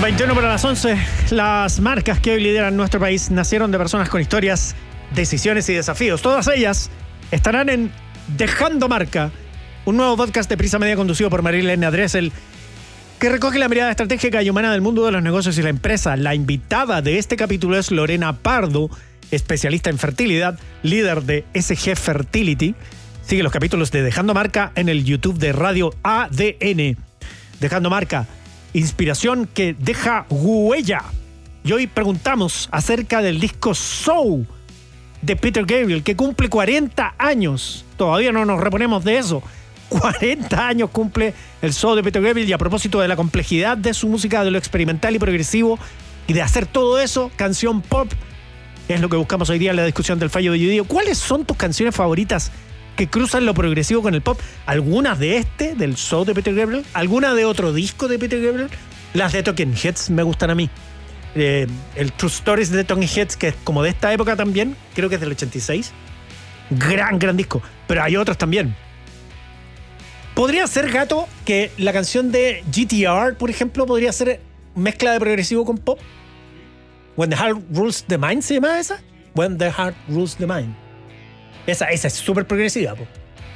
21 para las 11. Las marcas que hoy lideran nuestro país nacieron de personas con historias, decisiones y desafíos. Todas ellas estarán en Dejando Marca, un nuevo podcast de Prisa Media conducido por Marilena Dressel, que recoge la mirada estratégica y humana del mundo de los negocios y la empresa. La invitada de este capítulo es Lorena Pardo, especialista en fertilidad, líder de SG Fertility. Sigue los capítulos de Dejando Marca en el YouTube de Radio ADN. Dejando Marca, inspiración que deja huella. Y hoy preguntamos acerca del disco Soul de Peter Gabriel, que cumple 40 años. Todavía no nos reponemos de eso. 40 años cumple el Soul de Peter Gabriel, y a propósito de la complejidad de su música, de lo experimental y progresivo, y de hacer todo eso, canción pop, es lo que buscamos hoy día en la discusión del fallo de Judío. ¿Cuáles son tus canciones favoritas que cruzan lo progresivo con el pop? Algunas de del Soul de Peter Gabriel, algunas de otro disco de Peter Gabriel. Las de Talking Heads me gustan a mí. El True Stories de Talking Heads, que es como de esta época también, creo que es del 86. Gran disco. Pero hay otros también. Podría ser, Gato, que la canción de GTR, por ejemplo, podría ser mezcla de progresivo con pop. When the Heart Rules the Mind, ¿se llama esa? When the Heart Rules the Mind. Esa es súper progresiva, po.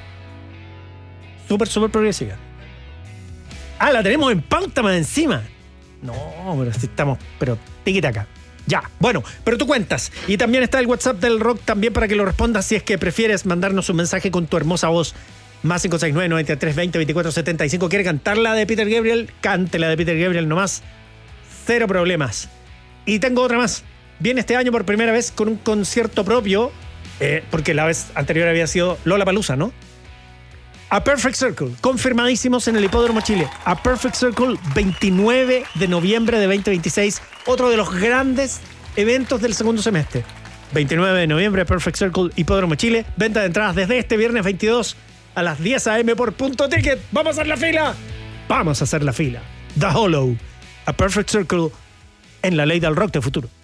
Súper progresiva. Ah, la tenemos en pauta más encima. No, pero si estamos, pero tiquitaca. Ya, bueno, pero tú cuentas. Y también está el WhatsApp del Rock también para que lo respondas si es que prefieres mandarnos un mensaje con tu hermosa voz. Más 569-9320-2475. ¿Quiere cantar la de Peter Gabriel? Cante la de Peter Gabriel nomás. Cero problemas. Y tengo otra más. Viene este año por primera vez con un concierto propio, porque la vez anterior había sido Lollapalooza, ¿no? A Perfect Circle, confirmadísimos en el Hipódromo Chile. A Perfect Circle, 29 de noviembre de 2026. Otro de los grandes eventos del segundo semestre. 29 de noviembre, Perfect Circle, Hipódromo Chile. Venta de entradas desde este viernes 22 a las 10 a.m. por Punto Ticket. ¡Vamos a hacer la fila! ¡Vamos a hacer la fila! The Hollow, A Perfect Circle, en la ley del rock de futuro.